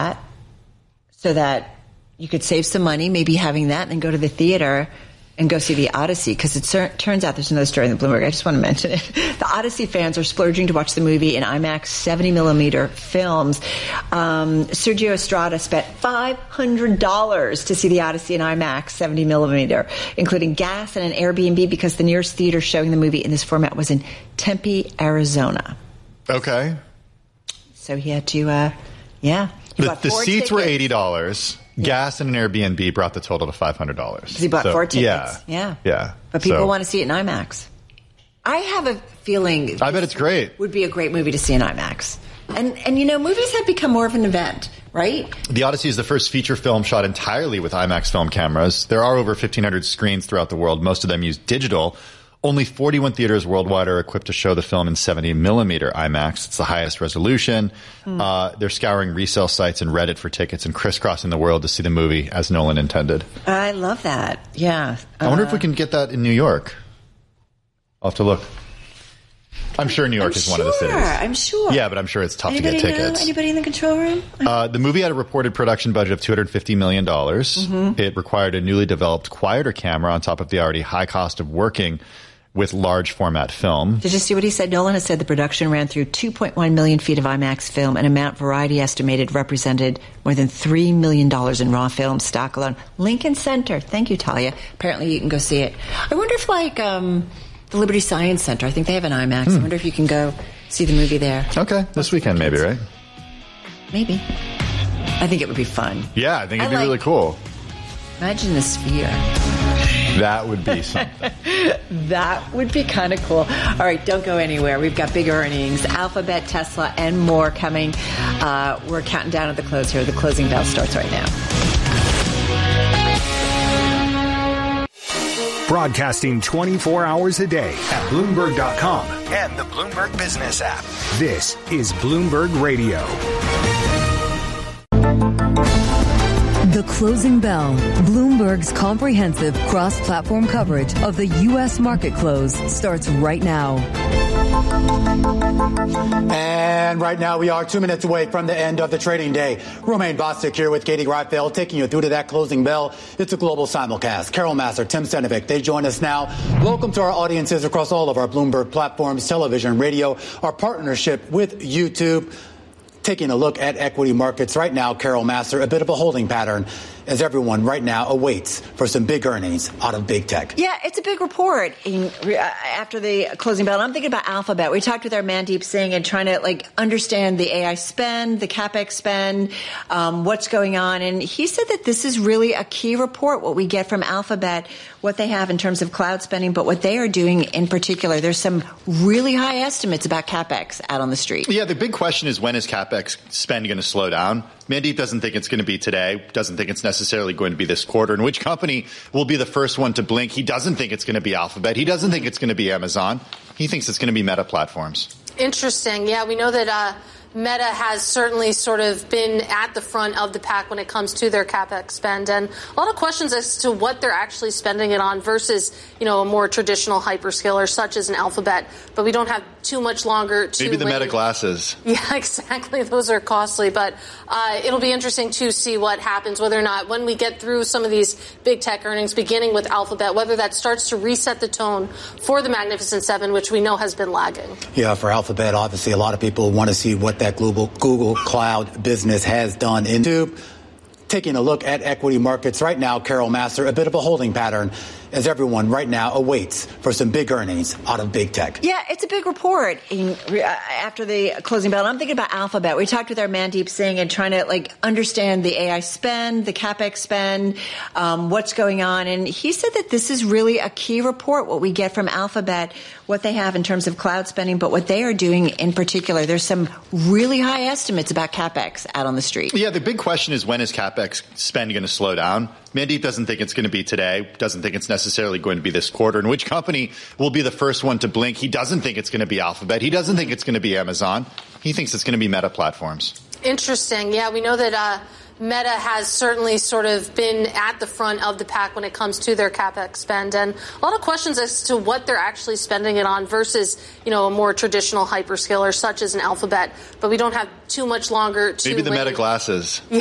so that you could save some money, maybe having that, and then go to the theater and go see the Odyssey, because it turns out there's another story in the Bloomberg. I just want to mention it. The Odyssey fans are splurging to watch the movie in IMAX 70mm films. Sergio Estrada spent $500 to see the Odyssey in IMAX 70mm, including gas and an Airbnb, because the nearest theater showing the movie in this format was in Tempe, Arizona. Okay. So he had to, The seats were $80. Gas and an Airbnb brought the total to $500. Because he bought 4 tickets. Yeah. But people want to see it in IMAX. I have a feeling... I bet it's great. ...would be a great movie to see in IMAX. And you know, movies have become more of an event, right? The Odyssey is the first feature film shot entirely with IMAX film cameras. There are over 1,500 screens throughout the world. Most of them use digital. Only 41 theaters worldwide are equipped to show the film in 70mm IMAX. It's the highest resolution. They're scouring resale sites and Reddit for tickets and crisscrossing the world to see the movie as Nolan intended. I love that. Yeah. I wonder if we can get that in New York. I'll have to look. I'm sure New York is one of the cities. I'm sure. Yeah, but I'm sure it's tough to get tickets. Anybody in the control room? The movie had a reported production budget of $250 million. It required a newly developed, quieter camera on top of the already high cost of working with large format film. Did you see what he said? Nolan has said the production ran through 2.1 million feet of IMAX film, an amount Variety estimated represented more than $3 million in raw film stock alone. Lincoln Center. Thank you, Talia. Apparently you can go see it. I wonder if the Liberty Science Center, I think they have an IMAX. I wonder if you can go see the movie there. Okay. This weekend maybe, right? Maybe. I think it would be fun. Yeah, I think it'd be really cool. Imagine the Sphere. That would be something. That would be kind of cool. All right, don't go anywhere. We've got big earnings, Alphabet, Tesla, and more coming. We're counting down at the close here. The closing bell starts right now. Broadcasting 24 hours a day at Bloomberg.com and the Bloomberg Business app. This is Bloomberg Radio. The Closing Bell, Bloomberg's comprehensive cross-platform coverage of the U.S. market close, starts right now. And right now we are 2 minutes away from the end of the trading day. Romaine Bostic here with Katie Reifeld, taking you through to that closing bell. It's a global simulcast. Carol Massar, Tim Stenovic, they join us now. Welcome to our audiences across all of our Bloomberg platforms, television, radio, our partnership with YouTube. Taking a look at equity markets right now, Carol Massar, a bit of a holding pattern as everyone right now awaits for some big earnings out of big tech. Yeah, it's a big report after the closing bell. And I'm thinking about Alphabet. We talked with our Mandeep Singh and trying to understand the AI spend, the CapEx spend, what's going on. And he said that this is really a key report, what we get from Alphabet, what they have in terms of cloud spending, but what they are doing in particular. There's some really high estimates about CapEx out on the street. Yeah, the big question is, when is CapEx spend going to slow down? Mandeep doesn't think it's going to be today, doesn't think it's necessarily going to be this quarter. And which company will be the first one to blink? He doesn't think it's going to be Alphabet. He doesn't think it's going to be Amazon. He thinks it's going to be Meta Platforms. Interesting. Yeah, we know that Meta has certainly sort of been at the front of the pack when it comes to their CapEx spend, and a lot of questions as to what they're actually spending it on versus, a more traditional hyperscaler such as an Alphabet. But we don't have too much longer to maybe the Meta glasses. Yeah, exactly. Those are costly, but it'll be interesting to see what happens, whether or not when we get through some of these big tech earnings, beginning with Alphabet, whether that starts to reset the tone for the Magnificent Seven, which we know has been lagging. Yeah, for Alphabet, obviously a lot of people want to see what that Google Cloud business has done. Into taking a look at equity markets right now, Carol Massar, a bit of a holding pattern as everyone right now awaits for some big earnings out of big tech. Yeah, it's a big report after the closing bell. I'm thinking about Alphabet. We talked with our Mandeep Singh and trying to understand the AI spend, the CapEx spend, what's going on. And he said that this is really a key report, what we get from Alphabet, what they have in terms of cloud spending, but what they are doing in particular. There's some really high estimates about CapEx out on the street. Yeah, the big question is, when is CapEx spend going to slow down? Mandeep doesn't think it's going to be today, doesn't think it's necessarily going to be this quarter. And which company will be the first one to blink? He doesn't think it's going to be Alphabet. He doesn't think it's going to be Amazon. He thinks it's going to be Meta Platforms. Interesting. Yeah, we know that Meta has certainly sort of been at the front of the pack when it comes to their CapEx spend, and a lot of questions as to what they're actually spending it on versus, a more traditional hyperscaler such as an Alphabet. But we don't have too much longer to maybe the wait. Meta glasses.